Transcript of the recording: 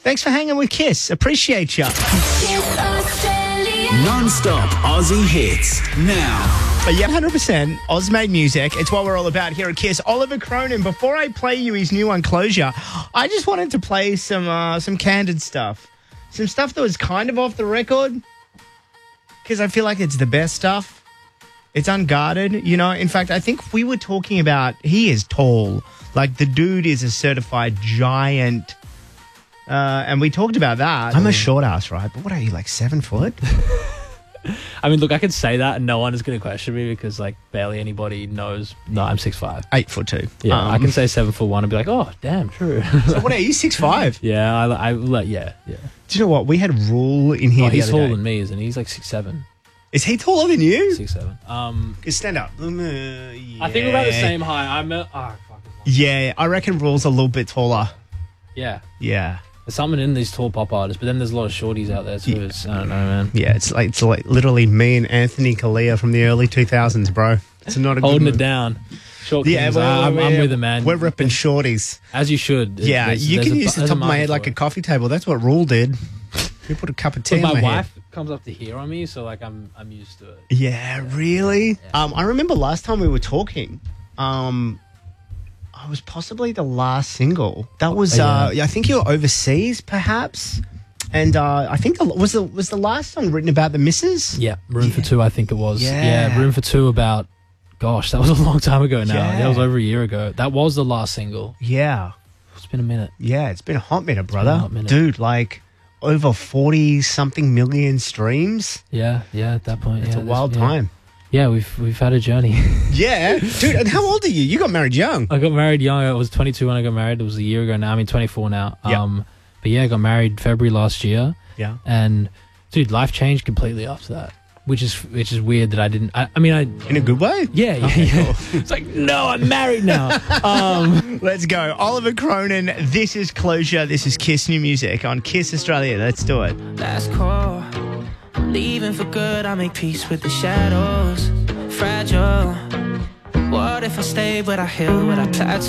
Thanks for hanging with Kiss. Appreciate ya. Non-stop Aussie hits now. But yeah, 100% Oz-made music. It's what we're all about here at Kiss. Oliver Cronin, before I play you his new one, Closure, I just wanted to play some candid stuff. Some stuff that was kind of off the record, because I feel like it's the best stuff. It's unguarded, you know. In fact, I think we were talking about, he is tall. Like, the dude is a certified giant. And we talked about that. I'm a short ass, right? But what are you, like 7 foot? I mean, look, I could say that and no one is going to question me because, like, barely anybody knows. No, I'm 6'5". 8'2". Yeah, I can say 7'1" and be like, oh, damn, true. So what are you, 6'5"? Yeah, yeah. Do you know what? We had Rule in here. He's the taller other day. than me, isn't he? He's like 6'7". Is he taller than you? 6'7". Stand up. I think we're about the same height. Yeah, I reckon Rule's a little bit taller. Yeah. Yeah. There's something in these tall pop artists, but then there's a lot of shorties out there too. Yeah. I don't know, man. Yeah, it's like literally me and Anthony Kalia from the early 2000s, bro. It's not a holding good it down. Short yeah, kings, I'm with a man. We're ripping shorties. As you should. Yeah, you can use the top of my head like a coffee table. That's what Rule did. You put a cup of tea in my head. My wife comes up to here on me, so like I'm used to it. Yeah, really? Yeah. I remember last time we were talking, I was possibly the last single. That was, I think you were overseas, perhaps. And I think was the last song written about the missus? Yeah, Room for Two, I think it was. Yeah, Room for Two about, gosh, that was a long time ago now. Yeah. That was over a year ago. That was the last single. Yeah. It's been a minute. Yeah, it's been a hot minute, brother. Dude, like over 40-something million streams. Yeah, at that point. It's a wild time. Yeah, we've had a journey. Yeah. Dude, and how old are you? You got married young. I got married young. I was 22 when I got married. It was a year ago now. I mean, 24 now. Yeah. But yeah, I got married February last year. Yeah. And, dude, life changed completely after that, which is weird that I didn't... I mean, in a good way? Yeah. Cool. It's like, no, I'm married now. Let's go. Oliver Cronin, this is Closure. This is Kiss New Music on Kiss Australia. Let's do it. Last call. I'm leaving for good, I make peace with the shadows. Fragile. What if I stay but I heal, but I plateau?